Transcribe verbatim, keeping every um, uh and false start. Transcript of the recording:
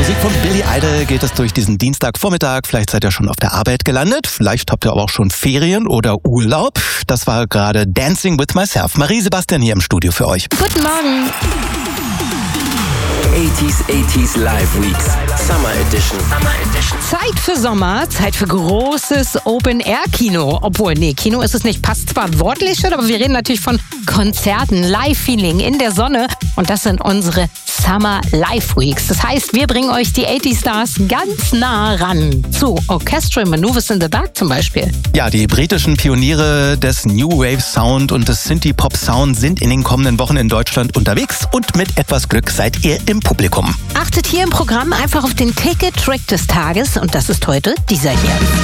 Musik von Billy Idol geht es durch diesen Dienstagvormittag. Vielleicht seid ihr schon auf der Arbeit gelandet. Vielleicht habt ihr aber auch schon Ferien oder Urlaub. Das war gerade Dancing with Myself. Marie-Sebastian hier im Studio für euch. Guten Morgen. achtziger, achtziger Live Weeks Summer Edition. Summer Edition. Zeit für Sommer, Zeit für großes Open-Air-Kino. Obwohl, nee, Kino ist es nicht. Passt zwar wortlich schon, aber wir reden natürlich von Konzerten, Live-Feeling in der Sonne. Und das sind unsere Summer Live Weeks. Das heißt, wir bringen euch die achtziger Stars ganz nah ran. Zu Orchestral Maneuvers in the Dark zum Beispiel. Ja, die britischen Pioniere des New Wave Sound und des Synthie-Pop Sound sind in den kommenden Wochen in Deutschland unterwegs. Und mit etwas Glück seid ihr im Publikum. Achtet hier im Programm einfach auf den Ticket-Track des Tages. Und das ist heute dieser hier.